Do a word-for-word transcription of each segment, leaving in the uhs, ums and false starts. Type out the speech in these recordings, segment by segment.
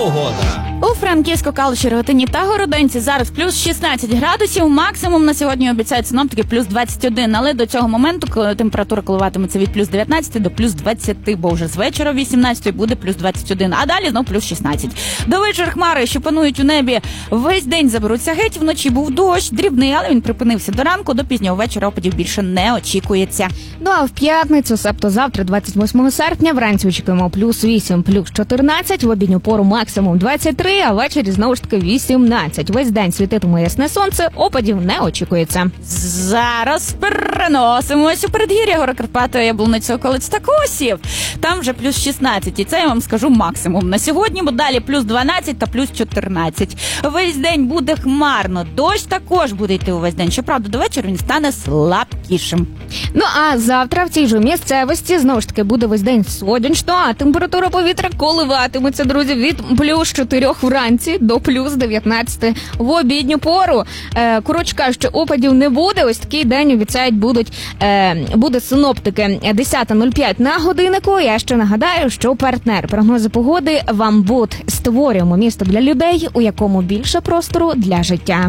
погода. У Франківську, Калуші, Рогатині та Городенці зараз плюс шістнадцять градусів, максимум на сьогодні обіцяють синоптики плюс двадцять один, але до цього моменту, коли температура коливатиметься від плюс дев'ятнадцять до плюс двадцять, бо вже з вечора вісімнадцять буде плюс двадцять один, а далі знов плюс шістнадцять. До вечора хмари, що панують у небі, весь день заберуться геть, вночі був дощ, дрібний, але він припинився до ранку, до пізнього вечора опадів більше не очікується. Ну а в п'ятницю, себто завтра, двадцять восьмого серпня, вранці очікуємо плюс вісім, плюс чотирнадцять, в обідню пору максимум двадцять три, а ввечері знову ж таки вісімнадцять. Весь день світитиме ясне сонце, опадів не очікується. Зараз переносимось у передгір'я гори Карпати, Яблуницю, околиць та Косів. Там вже плюс шістнадцять, і це я вам скажу максимум на сьогодні, бо далі плюс дванадцять та плюс чотирнадцять. Весь день буде хмарно, дощ також буде йти увесь день. Щоправда, до вечора він стане слабкішим. Ну а завтра в цій же місцевості знову ж таки буде весь день сонячно, а температура повітря коливатиметься, друзі, від плюс чотирьох вранці до плюс дев'ятнадцяти в обідню пору. Е, коротше кажучи, опадів не буде. Ось такий день обіцяють будуть е, буде синоптики. десята нуль п'ять на годиннику. Я ще нагадаю, що партнер прогнози погоди «Вамбуд». Створюємо місто для людей, у якому більше простору для життя.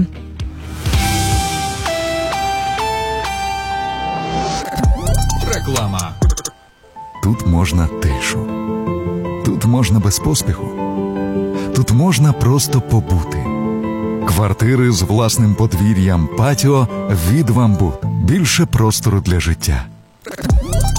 Реклама. Тут можна тишу. Тут можна без поспіху. Тут можна просто побути. Квартири з власним подвір'ям, патіо від «Вамбуд». Більше простору для життя.